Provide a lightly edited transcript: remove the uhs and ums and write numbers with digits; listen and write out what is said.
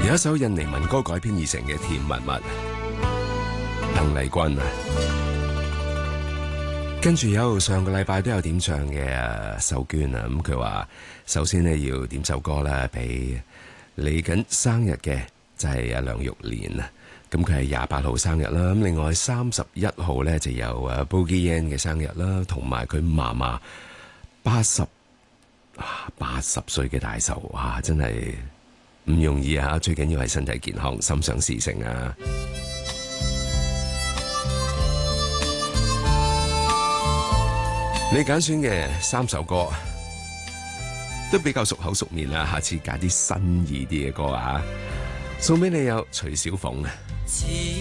有一首印尼民歌改編而成嘅《甜蜜蜜》，鄧麗君啊。跟住有上個禮拜都有點唱嘅秀娟啊，咁佢話首先呢要點首歌啦，俾嚟緊生日嘅就係阿梁玉蓮啊，咁佢係28號生日啦，咁另外31號呢就有Boogie Yan 嘅生日啦，同埋佢嫲嫲80歲嘅大壽，哇，真係唔容易啊！最緊要係身體健康，心想事成啊！你揀選嘅3首歌都比較熟口熟面啦，下次揀啲新意啲嘅歌啊！送俾你有徐小鳳啊！